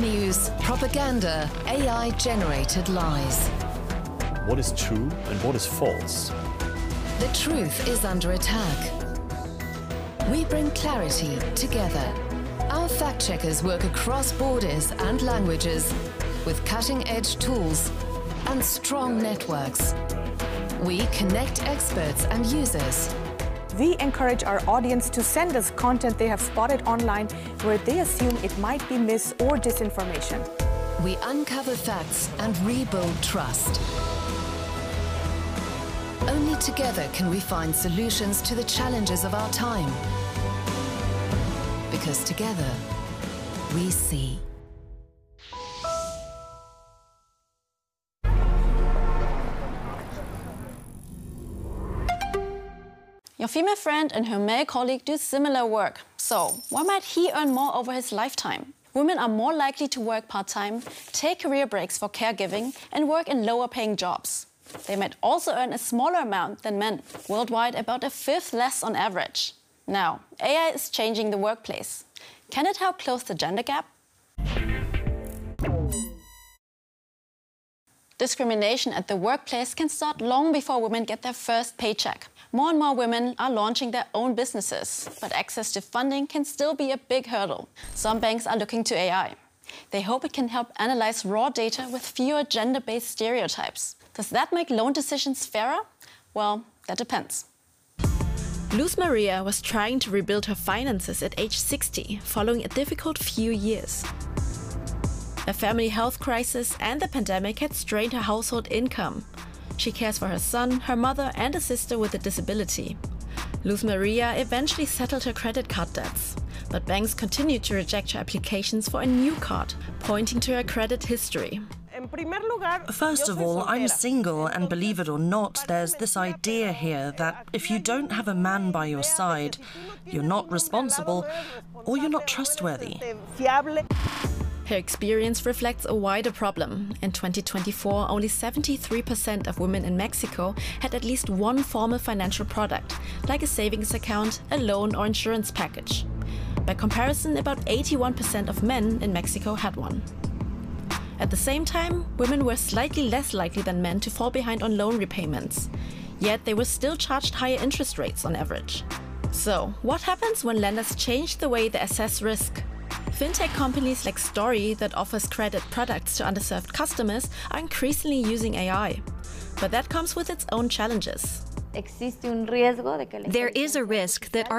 news, propaganda, AI-generated lies. What is true and what is false? The truth is under attack. We bring clarity together. Our fact-checkers work across borders and languages with cutting-edge tools and strong networks. We connect experts and users. We encourage our audience to send us content they have spotted online where they assume it might be mis- or disinformation. We uncover facts and rebuild trust. Only together can we find solutions to the challenges of our time. Because together, we see. Your female friend and her male colleague do similar work. So, why might he earn more over his lifetime? Women are more likely to work part-time, take career breaks for caregiving, and work in lower-paying jobs. They might also earn a smaller amount than men, worldwide about a fifth less on average. Now, AI is changing the workplace. Can it help close the gender gap? Discrimination at the workplace can start long before women get their first paycheck. More and more women are launching their own businesses, but access to funding can still be a big hurdle. Some banks are looking to AI. They hope it can help analyze raw data with fewer gender-based stereotypes. Does that make loan decisions fairer? Well, that depends. Luz Maria was trying to rebuild her finances at age 60, following a difficult few years. A family health crisis and the pandemic had strained her household income. She cares for her son, her mother, and a sister with a disability. Luz Maria eventually settled her credit card debts, but banks continued to reject her applications for a new card, pointing to her credit history. First of all, I'm single, and believe it or not, there's this idea here that if you don't have a man by your side, you're not responsible or you're not trustworthy. Her experience reflects a wider problem. In 2024, only 73% of women in Mexico had at least one formal financial product, like a savings account, a loan or insurance package. By comparison, about 81% of men in Mexico had one. At the same time, women were slightly less likely than men to fall behind on loan repayments. Yet they were still charged higher interest rates on average. So, what happens when lenders change the way they assess risk? Fintech companies like Story, that offers credit products to underserved customers, are increasingly using AI. But that comes with its own challenges. There is a risk that